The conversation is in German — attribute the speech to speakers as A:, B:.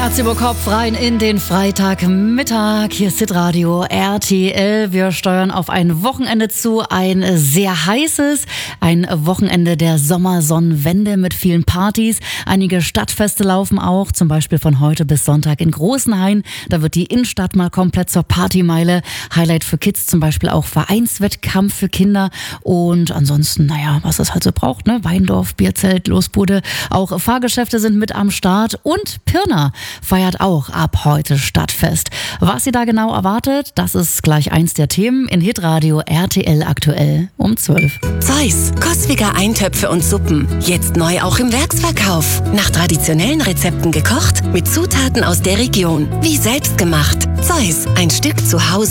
A: Herz über Kopf rein in den Freitagmittag. Hier ist Hitradio RTL. Wir steuern auf ein Wochenende zu, ein sehr heißes, ein Wochenende der Sommersonnenwende mit vielen Partys. Einige Stadtfeste laufen auch, zum Beispiel von heute bis Sonntag in Großenhain. Da wird die Innenstadt mal komplett zur Partymeile. Highlight für Kids zum Beispiel auch Vereinswettkampf für Kinder. Und ansonsten, was es halt so braucht, ne? Weindorf, Bierzelt, Losbude. Auch Fahrgeschäfte sind mit am Start und Pirna feiert auch ab heute Stadtfest. Was sie da genau erwartet, das ist gleich eins der Themen in Hitradio RTL aktuell um 12.
B: Zeus, koswige Eintöpfe und Suppen. Jetzt neu auch im Werksverkauf. Nach traditionellen Rezepten gekocht, mit Zutaten aus der Region. Wie selbst gemacht. Zeus, ein Stück zu Hause.